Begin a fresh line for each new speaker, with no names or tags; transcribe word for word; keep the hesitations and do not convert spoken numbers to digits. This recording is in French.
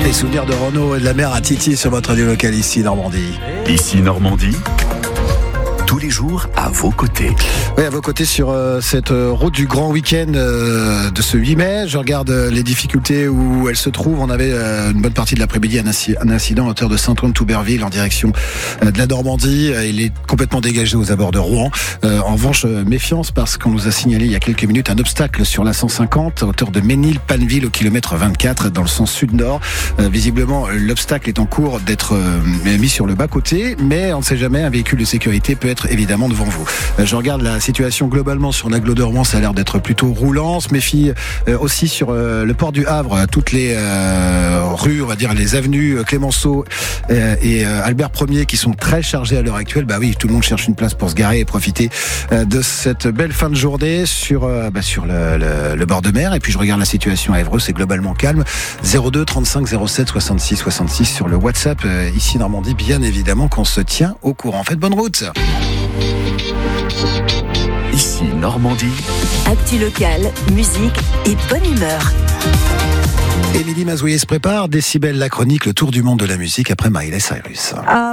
Les souvenirs de Renaud et de la mer à Titi sur votre radio locale ici Normandie.
Ici Normandie, tous les jours à vos côtés.
Oui, à vos côtés sur euh, cette euh, route du grand week-end euh, de ce huit mai. Je regarde euh, les difficultés où elles se trouvent. On avait euh, une bonne partie de l'après-midi un, inci- un incident à hauteur de Saint-Ouen-Touberville en direction euh, de la Normandie. Euh, il est complètement dégagé aux abords de Rouen. Euh, en revanche, euh, méfiance parce qu'on nous a signalé il y a quelques minutes un obstacle sur la cent cinquante à hauteur de Ménil-Panville au kilomètre vingt-quatre dans le sens sud-nord. Euh, visiblement, l'obstacle est en cours d'être euh, mis sur le bas-côté, mais on ne sait jamais, un véhicule de sécurité peut être évidemment devant vous. Euh, je regarde la situation globalement sur l'agglo de Rouen, ça a l'air d'être plutôt roulant. On se méfie euh, aussi sur euh, le port du Havre, toutes les euh, rues, on va dire les avenues euh, Clémenceau euh, et euh, Albert Ier qui sont très chargées à l'heure actuelle. Bah oui, tout le monde cherche une place pour se garer et profiter euh, de cette belle fin de journée sur euh, bah, sur le, le, le bord de mer. Et puis je regarde la situation à Évreux, c'est globalement calme. zéro deux trente-cinq zéro sept soixante-six soixante-six sur le WhatsApp euh, ici Normandie, bien évidemment qu'on se tient au courant. Faites bonne route.
Ici Normandie.
Actu locale, musique et bonne humeur.
Émilie Mazouillet se prépare. Décibel, la chronique, le tour du monde de la musique après Miley Cyrus.
Ah.